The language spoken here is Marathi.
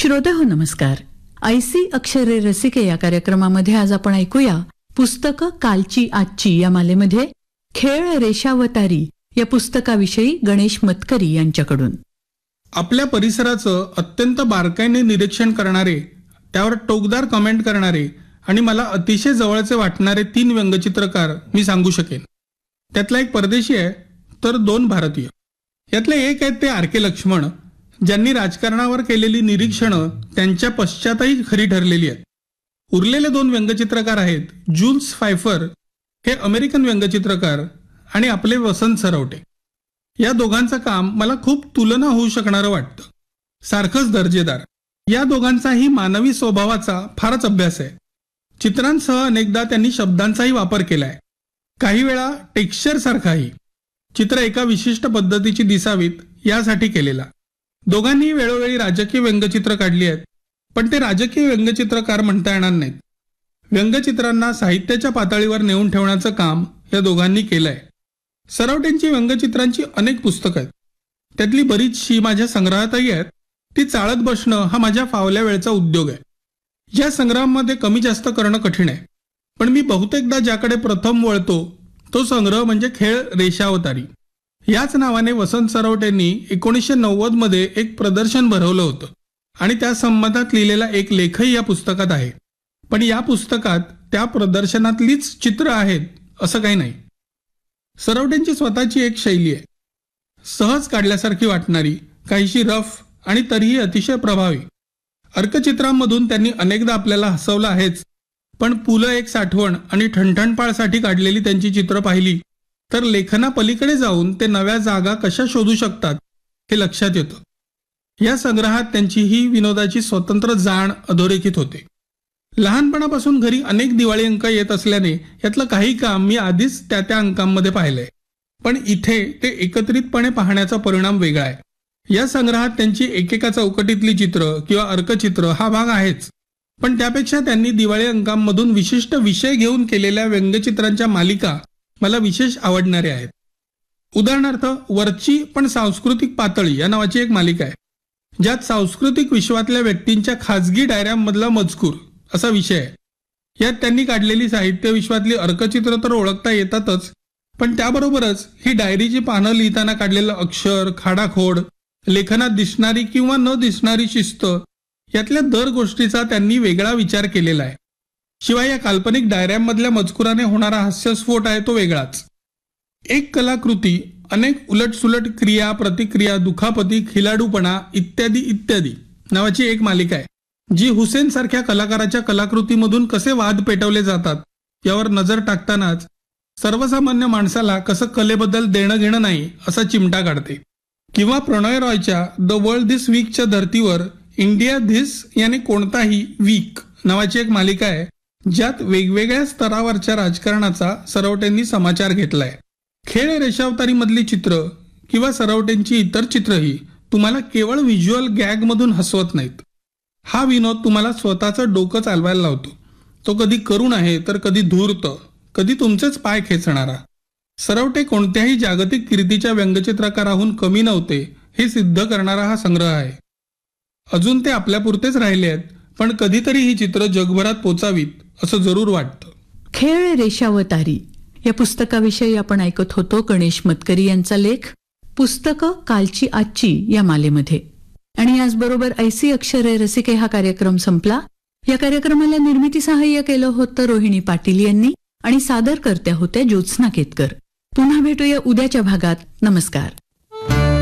श्रोतेहो नमस्कार. ऐसी अक्षरे रसिके या कार्यक्रमामध्ये आज आपण ऐकूया पुस्तकं कालची आजची या मालेमध्ये खेळ रेषावतारी या पुस्तकाविषयी गणेश मतकरी यांच्याकडून. आपल्या परिसराचं अत्यंत बारकाईने निरीक्षण करणारे, त्यावर टोकदार कमेंट करणारे आणि मला अतिशय जवळचे वाटणारे 3 व्यंगचित्रकार मी सांगू शकेन. त्यातला एक परदेशी आहे तर 2 भारतीय. यातले एक आहेत ते आर के लक्ष्मण, ज्यांनी राजकारणावर केलेली निरीक्षणं त्यांच्या पश्चातही खरी ठरलेली आहेत. उरलेले 2 व्यंगचित्रकार आहेत जुल्स फायफर, हे अमेरिकन व्यंगचित्रकार, आणि आपले वसंत सरवटे. या दोघांचं काम मला खूप तुलना होऊ शकणारं वाटतं, सारखंच दर्जेदार. या दोघांचाही मानवी स्वभावाचा फारच अभ्यास आहे. चित्रांसह अनेकदा त्यांनी शब्दांचाही वापर केलाय, काही वेळा टेक्स्चर सारखाही. चित्र एका विशिष्ट पद्धतीची दिसावीत यासाठी केलेला. दोघांनी वेळोवेळी राजकीय व्यंगचित्र काढली आहेत, पण ते राजकीय व्यंगचित्रकार म्हणता येणार नाहीत. व्यंगचित्रांना साहित्याच्या पातळीवर नेऊन ठेवण्याचं काम या दोघांनी केलंय. सरवटेंची व्यंगचित्रांची अनेक पुस्तकं आहेत, त्यातली बरीचशी माझ्या संग्रहातही आहेत. ती चाळत बसणं हा माझ्या फावल्या वेळचा उद्योग आहे. या संग्रहामध्ये कमी जास्त करणं कठीण आहे, पण मी बहुतेकदा ज्याकडे प्रथम वळतो तो संग्रह म्हणजे खेळ रेषावतारी. याच नावाने वसंत सरवटेंनी 1990 मध्ये एक प्रदर्शन भरवलं होतं आणि त्या संबंधात लिहिलेला एक लेखही या पुस्तकात आहे. पण या पुस्तकात त्या प्रदर्शनातलीच चित्र आहेत असं काही नाही. सरवटेंची स्वतःची एक शैली आहे, सहज काढल्यासारखी वाटणारी, काहीशी रफ आणि तरीही अतिशय प्रभावी. अर्कचित्रांमधून त्यांनी अनेकदा आपल्याला हसवलं आहेच, पण पुलं एक साठवण आणि ठणठणपाळसाठी काढलेली त्यांची चित्र पाहिली तर लेखनापलीकडे जाऊन ते नव्या जागा कशा शोधू शकतात हे लक्षात येतं. या संग्रहात त्यांची ही विनोदाची स्वतंत्र जाण अधोरेखित होते. लहानपणापासून घरी अनेक दिवाळी अंक येत असल्याने यातलं काही काम मी आधीच त्या अंकांमध्ये पाहिलंय, पण इथे ते एकत्रितपणे पाहण्याचा परिणाम वेगळा आहे. या संग्रहात त्यांची एकेका चौकटीतली चित्र किंवा अर्कचित्र हा भाग आहेच, पण त्यापेक्षा त्यांनी दिवाळी अंकांमधून विशिष्ट विषय घेऊन केलेल्या व्यंगचित्रांच्या मालिका मला विशेष आवडणारे आहेत. उदाहरणार्थ वरची पण सांस्कृतिक पातळी या नावाची एक मालिका आहे, ज्यात सांस्कृतिक विश्वातल्या व्यक्तींच्या खाजगी डायऱ्यांमधला मजकूर असा विषय आहे. यात त्यांनी काढलेली साहित्य विश्वातली अर्कचित्र तर ओळखता येतातच, पण त्याबरोबरच ही डायरीची पानं लिहिताना काढलेलं अक्षर, खाडाखोड, लेखनात दिसणारी किंवा न दिसणारी शिस्त, यातल्या दर गोष्टीचा त्यांनी वेगळा विचार केलेला आहे. शिवाय या काल्पनिक डायऱ्यांमधल्या मजकुराने होणारा हास्यस्फोट आहे तो वेगळाच. एक कलाकृती अनेक उलटसुलट क्रिया, प्रतिक्रिया, दुखापती, खिलाडूपणा इत्यादी इत्यादी नावाची एक मालिका आहे, जी हुसेन सारख्या कलाकाराच्या कलाकृतीमधून कसे वाद पेटवले जातात यावर नजर टाकतानाच सर्वसामान्य माणसाला कसं कलेबद्दल देणं घेणं नाही असा चिमटा काढते. किंवा प्रणय रॉयच्या द वर्ल्ड धिस वीकच्या धर्तीवर इंडिया धिस याने कोणताही वीक नावाची एक मालिका आहे, ज्यात वेगवेगळ्या स्तरावरच्या राजकारणाचा सरवटेंनी समाचार घेतलाय. खेळ रेषावतारी मधली चित्र किंवा सरवटेंची इतर चित्रही तुम्हाला केवळ व्हिज्युअल गॅग मधून हसवत नाहीत. हा विनोद तुम्हाला स्वतःचं डोकं चालवायला लावतो. तो कधी करुण आहे तर कधी धूर्त, कधी तुमचेच पाय खेचणारा. सरवटे कोणत्याही जागतिक कीर्तीच्या व्यंगचित्रकाराहून कमी नव्हते हे सिद्ध करणारा हा संग्रह आहे. अजून ते आपल्यापुरतेच राहिले आहेत, पण कधीतरी ही चित्र जगभरात पोचावीत असं जरूर वाटतं. खेळ रेषावतारी या पुस्तकाविषयी आपण ऐकत होतो गणेश मतकरी यांचा लेख पुस्तकं कालची आजची या मालेमध्ये. आणि याचबरोबर ऐसी अक्षरे रसिके हा कार्यक्रम संपला. या कार्यक्रमाला निर्मिती सहाय्य केलं होतं रोहिणी पाटील यांनी आणि सादर करत्या होत्या ज्योत्स्ना केतकर. पुन्हा भेटूया उद्याच्या भागात. नमस्कार.